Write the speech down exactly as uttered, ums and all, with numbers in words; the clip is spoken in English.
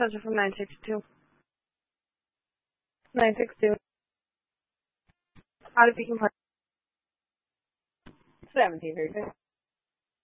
Sasha from nine six two. nine six two. How to be compliant. seventeen thirty-six.